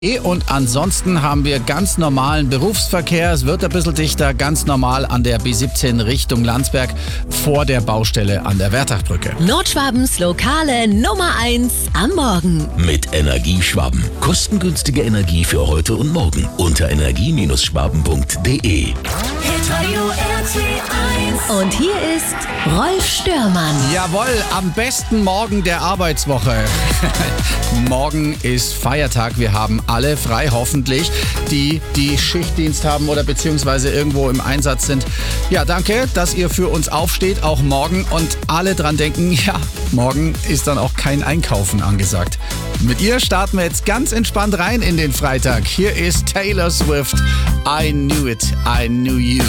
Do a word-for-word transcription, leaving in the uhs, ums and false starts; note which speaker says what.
Speaker 1: Und ansonsten haben wir ganz normalen Berufsverkehr. Es wird ein bisschen dichter, ganz normal an der B siebzehn Richtung Landsberg vor der Baustelle an der Wertachbrücke.
Speaker 2: Nordschwabens lokale Nummer eins am Morgen.
Speaker 3: Mit Energieschwaben. Kostengünstige Energie für heute und morgen. Unter energie Schwaben punkt de.
Speaker 2: Und hier ist Rolf Störmann.
Speaker 1: Jawohl, am besten Morgen der Arbeitswoche. Morgen ist Feiertag. Wir haben alle frei, hoffentlich, die die Schichtdienst haben oder beziehungsweise irgendwo im Einsatz sind. Ja, danke, dass ihr für uns aufsteht, auch morgen, und alle dran denken, ja, morgen ist dann auch kein Einkaufen angesagt. Mit ihr starten wir jetzt ganz entspannt rein in den Freitag. Hier ist Taylor Swift, I Knew It, I Knew You.